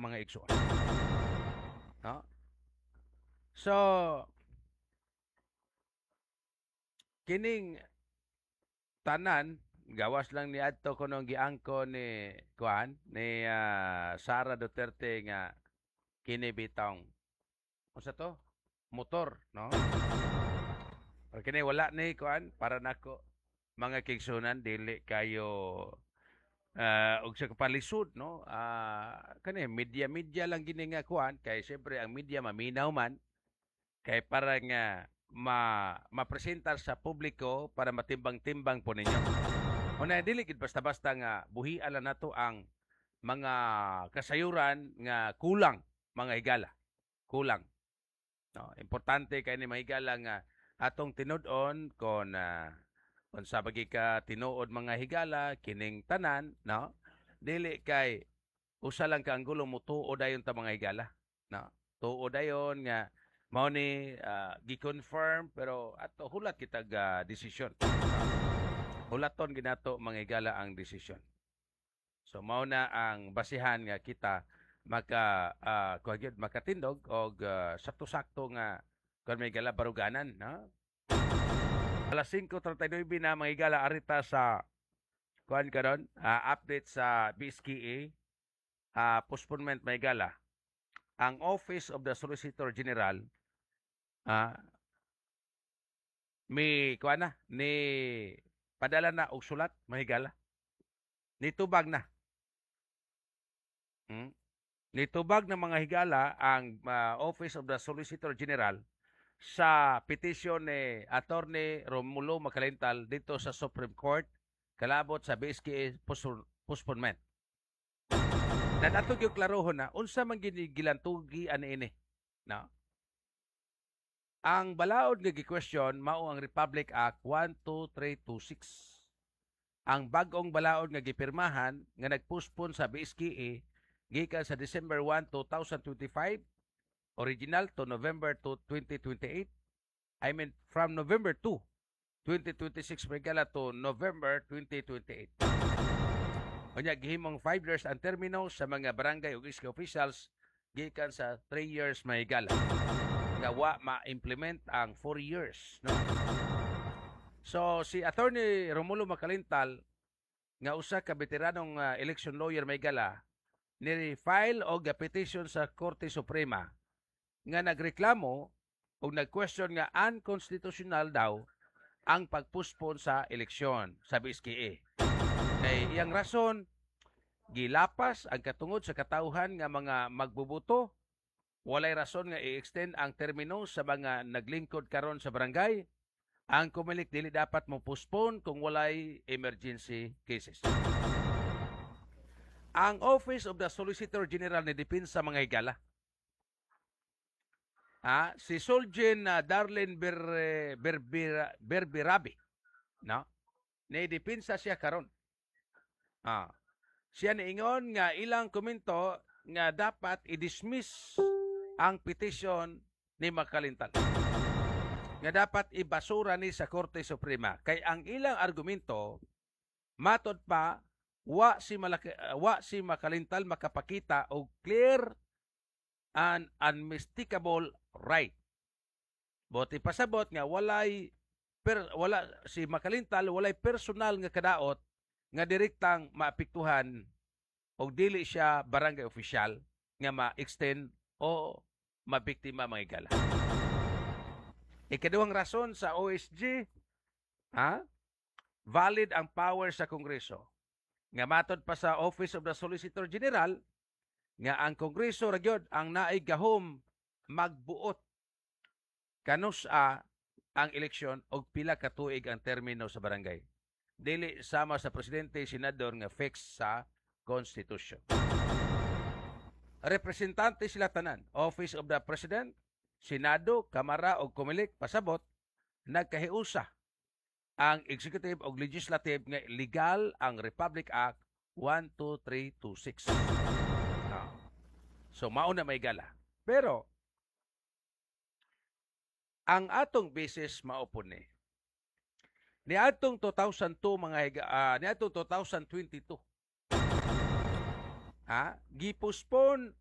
mga igsoon. No? So, kining tanan gawas lang ni adto kunong giangko ni kuan ni Sara Duterte nga kini bitong unsa to? Motor, no? Pero kini wala ni kuan para nako mga kigsunan dili kayo og sa kapalisod no kani media lang gini nga kuan kay syempre ang media maminaw man kay para nga mapresentar sa publiko para matimbang-timbang po ninyo. Una dili gid basta-basta nga buhian lang nato ang mga kasayuran nga kulang mga higala. Kulang. No, importante kay ni mahigala nga atong tinud-on kon unsa bagi ka tinuod mga higala kining tanan, no? Dili kay usa lang ka anggulo mo tuod dayon ta mga higala, no? Tuod dayon nga mao ni gi-confirm pero ato hulat kitag desisyon. Hulaton ginato mga higala ang desisyon. So mao na ang basihan nga kita makatindog og sakto-sakto nga kon may higala baruganan, no? Alas 5:39 na mga higala arita sa kuan karon update sa BSKA postponement mga higala. Ang Office of the Solicitor General may kuan na ni padala na og sulat mga higala. Nitubag na. Nitubag na mga higala ang Office of the Solicitor General sa petisyon ni Attorney Romulo Macalintal dito sa Supreme Court kalabot sa BSKA postponement. Dan ato gyud klarohon na unsa man ginigilantugi ani ini. No? Ang balaod nga gi-question mao ang Republic Act 12326. Ang bag-ong balaod nga gipirmahan nga nagpospon sa BSKA gikan sa December 1, 2025 original to November 2, 2028. I mean from November 2, 2026 regala to November 2028. Unya gihimong 5 years ang termino sa mga barangay ug iski officials gikan sa 3 years mahigala. Nga wa ma-implement ang 4 years, no? So si Attorney Romulo Macalintal nga usa ka veteranong election lawyer mahigala ni-file og petition sa Korte Suprema nga nagreklamo o nag-question nga unconstitutional daw ang pagpuspon sa eleksyon sa BSKA. Kay iyang rason, gilapas ang katungod sa katauhan nga mga magbubuto, walay rason nga i-extend ang termino sa mga naglingkod karon sa barangay, ang kumilik dili dapat mo postpone kung walay emergency cases. Ang Office of the Solicitor General ni Depensa mga higala, si Soljen Darlene Berberabi, no? Ni Depensa siya karon. Siya niingon nga ilang komento nga dapat i-dismiss ang petition ni Macalintal. Nga dapat ibasura ni sa Korte Suprema. Kay ang ilang argumento matod pa wa si Macalintal makapakita og clear and unmistakable right. Buti pasabot nga wala si Macalintal walay personal nga kadaot nga direktang maapektuhan og dili siya barangay official nga ma-extend o mabiktima mga higala. Ikaduhang rason sa OSG, valid ang power sa Kongreso. Nga matod pa sa Office of the Solicitor General, nga ang Kongreso ragyod ang naay gahom magbuot kanusa ang eleksyon og pila ka tuig ang termino sa barangay. Dili sama sa presidente, senador nga fix sa Constitution. Representante sila tanan, Office of the President, Senado, Kamara o Comelec pasabot nagkahiusa ang executive o legislative nga legal ang Republic Act 12326. So mauna may gala. Pero ang atong basis mao ni niadtong 2002 niadtong 2022 gipostpone